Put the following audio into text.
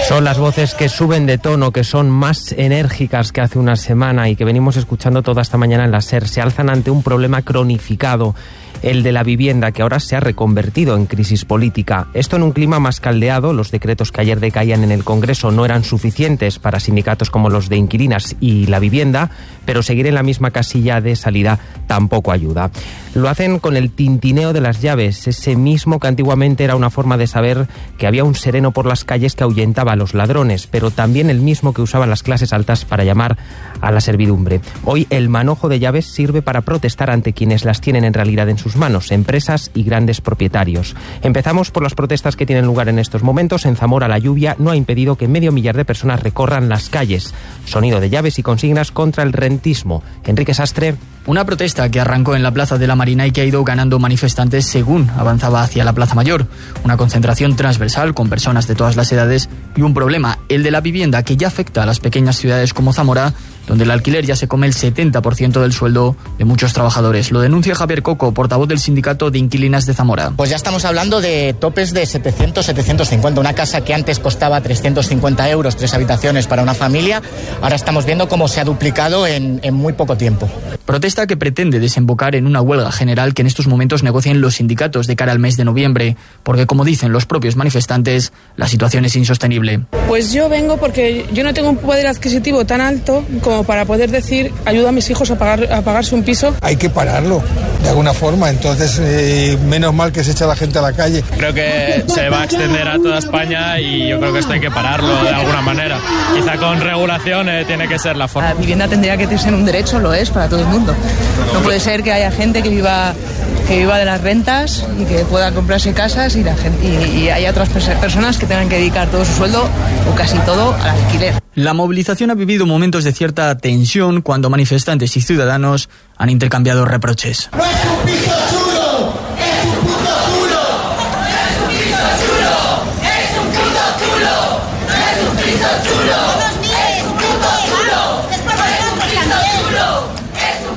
Son las voces que suben de tono, que son más enérgicas que hace una semana y que venimos escuchando toda esta mañana en la SER. Se alzan ante un problema cronificado, el de la vivienda, que ahora se ha reconvertido en crisis política. Esto en un clima más caldeado. Los decretos que ayer decaían en el Congreso no eran suficientes para sindicatos como los de inquilinas y la vivienda, pero seguir en la misma casilla de salida tampoco ayuda. Lo hacen con el tintineo de las llaves, ese mismo que antiguamente era una forma de saber que había un sereno por las calles que ahuyentaba a los ladrones, pero también el mismo que usaban las clases altas para llamar a la servidumbre. Hoy el manojo de llaves sirve para protestar ante quienes las tienen en realidad en sus manos, empresas y grandes propietarios. Empezamos por las protestas que tienen lugar en estos momentos. En Zamora la lluvia no ha impedido que 500.000 de personas recorran las calles. Sonido de llaves y consignas contra el rentismo. Enrique Sastre. Una protesta que arrancó en la Plaza de la Marina y que ha ido ganando manifestantes según avanzaba hacia la Plaza Mayor. Una concentración transversal con personas de todas las edades y un problema, el de la vivienda, que ya afecta a las pequeñas ciudades como Zamora, donde el alquiler ya se come el 70% del sueldo de muchos trabajadores. Lo denuncia Javier Coco, portavoz del sindicato de inquilinas de Zamora. Pues ya estamos hablando de topes de 700, 750. Una casa que antes costaba 350 euros, 3 habitaciones para una familia, ahora estamos viendo cómo se ha duplicado en muy poco tiempo. Protesta que pretende desembocar en una huelga general que en estos momentos negocian los sindicatos de cara al mes de noviembre, porque como dicen los propios manifestantes, la situación es insostenible. Pues yo vengo porque yo no tengo un poder adquisitivo tan alto como para poder decir ayuda a mis hijos a pagarse un piso. Hay que pararlo de alguna forma, entonces menos mal que se echa la gente a la calle. Creo que se va a extender a toda España y yo creo que esto hay que pararlo de alguna manera. Quizá con regulación tiene que ser la forma. La vivienda tendría que ser un derecho, lo es para todo el mundo. No puede ser que haya gente que viva de las rentas y que pueda comprarse casas y haya otras personas que tengan que dedicar todo su sueldo o casi todo al alquiler. La movilización ha vivido momentos de cierta tensión cuando manifestantes y ciudadanos han intercambiado reproches. ¡No es un piso!